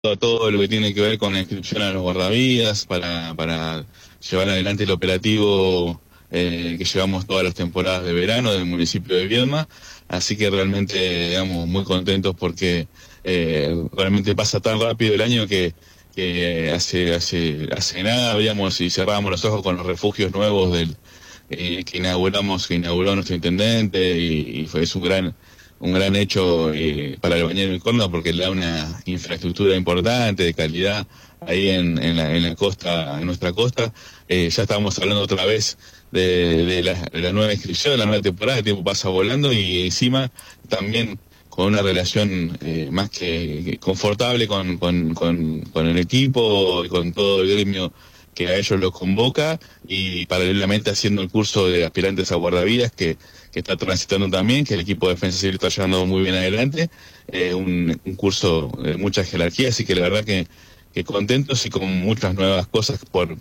todo lo que tiene que ver con la inscripción a los guardavidas para llevar adelante el operativo que llevamos todas las temporadas de verano del municipio de Viedma. Así que realmente, digamos, muy contentos porque realmente pasa tan rápido el año que hace nada veíamos y cerrábamos los ojos con los refugios nuevos que inauguró nuestro intendente y es un gran hecho para el Bañero del Córdoba porque le da una infraestructura importante, de calidad, ahí en la costa, en nuestra costa. Ya estábamos hablando otra vez de la nueva inscripción, de la nueva temporada, el tiempo pasa volando y encima también con una relación más que confortable con el equipo y con todo el gremio que a ellos los convoca y paralelamente haciendo el curso de aspirantes a guardavidas que está transitando también, que el equipo de Defensa Civil está llevando muy bien adelante, un curso de mucha jerarquía, así que la verdad que contentos y con muchas nuevas cosas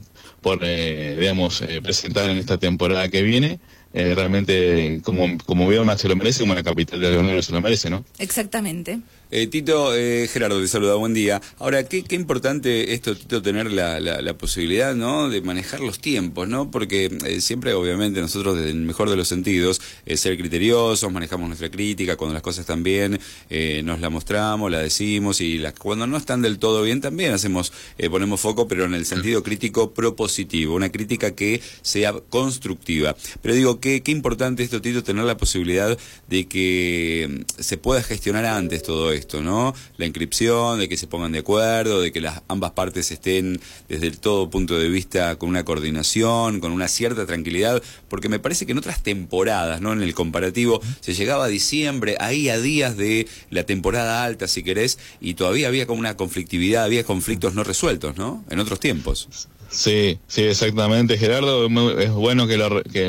por digamos, presentar en esta temporada que viene. Realmente, como Viedma se lo merece, como la capital del Leonero se lo merece, ¿no? Exactamente. Tito, Gerardo te saluda, buen día. Ahora, qué importante esto, Tito, tener la posibilidad, ¿no?, de manejar los tiempos, ¿no? Porque siempre, obviamente, nosotros, desde el mejor de los sentidos, ser criteriosos, manejamos nuestra crítica, cuando las cosas están bien, nos la mostramos, la decimos, y cuando no están del todo bien, también ponemos foco, pero en el sentido crítico propositivo, una crítica que sea constructiva. Pero digo, qué importante esto, Tito, tener la posibilidad de que se pueda gestionar antes todo esto, ¿no? La inscripción, de que se pongan de acuerdo, de que ambas partes estén desde el todo punto de vista con una coordinación, con una cierta tranquilidad, porque me parece que en otras temporadas, ¿no?, en el comparativo, se llegaba a diciembre, ahí a días de la temporada alta, si querés, y todavía había como una conflictividad, había conflictos no resueltos, ¿no?, en otros tiempos. Sí, exactamente, Gerardo. Es bueno que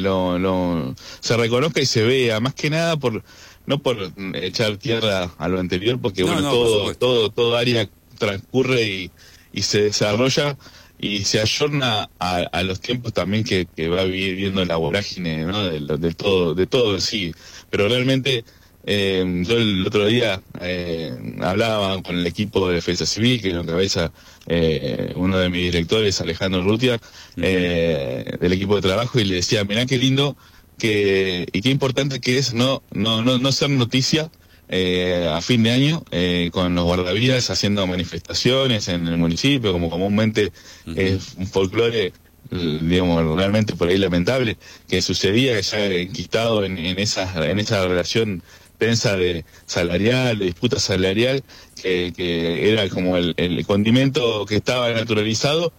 se reconozca y se vea, más que nada no por echar tierra a lo anterior, porque bueno, todo área transcurre y se desarrolla y se ayorna a los tiempos también que va viviendo la vorágine, ¿no?, de todo en sí. Pero realmente yo el otro día hablaba con el equipo de Defensa Civil, que lo encabeza uno de mis directores, Alejandro Rutia, del equipo de trabajo, y le decía, mirá qué lindo y qué importante que es no ser noticia a fin de año con los guardavidas haciendo manifestaciones en el municipio, como comúnmente es un folclore, digamos, realmente por ahí lamentable, que sucedía, que se ha enquistado en esa relación tensa de disputa salarial, que era como el condimento que estaba naturalizado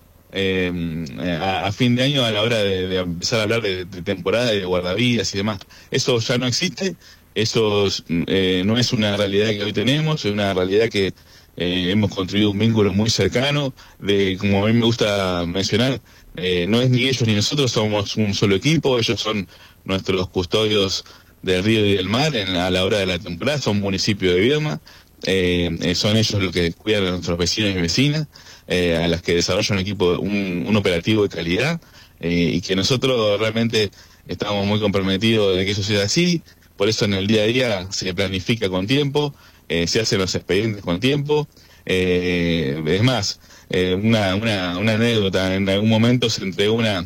a fin de año a la hora de empezar a hablar de temporada, de guardavidas y demás. Eso ya no existe, eso no es una realidad que hoy tenemos, es una realidad que hemos construido un vínculo muy cercano, como a mí me gusta mencionar, no es ni ellos ni nosotros, somos un solo equipo, ellos son nuestros custodios del río y del mar a la hora de la temporada, son municipio de Viedma, son ellos los que cuidan a nuestros vecinos y vecinas, a las que desarrollan un operativo de calidad, y que nosotros realmente estamos muy comprometidos de que eso sea así. Por eso en el día a día se planifica con tiempo, se hacen los expedientes con tiempo. Es más, una anécdota: en algún momento se entregó una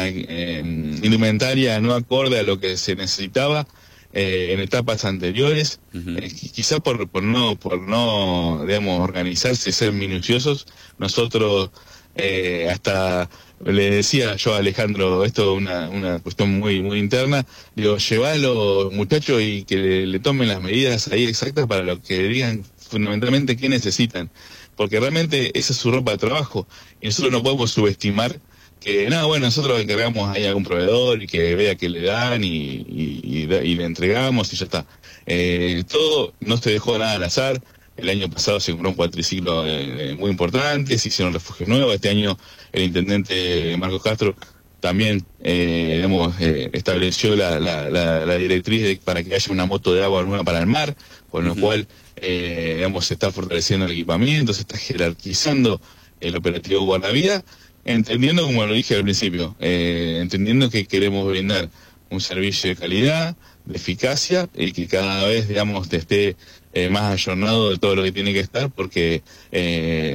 indumentaria no acorde a lo que se necesitaba en etapas anteriores, quizás por no, digamos, organizarse y ser minuciosos. Nosotros hasta le decía yo a Alejandro, esto es una cuestión muy interna, digo, llevalo, muchachos, y que le tomen las medidas ahí exactas para lo que digan fundamentalmente qué necesitan, porque realmente esa es su ropa de trabajo y nosotros no podemos subestimar que nada, bueno, nosotros encargamos ahí a algún proveedor y que vea que le dan y le entregamos y ya está. Todo no se dejó nada al azar. El año pasado se compró un cuatriciclo muy importante, se hicieron refugios nuevos. Este año el intendente Marcos Castro también estableció la directriz para que haya una moto de agua nueva para el mar, con lo cual se está fortaleciendo el equipamiento, se está jerarquizando el operativo guardavía, entendiendo, como lo dije al principio, entendiendo que queremos brindar un servicio de calidad, eficacia y que cada vez, digamos, te esté más ayornado de todo lo que tiene que estar, porque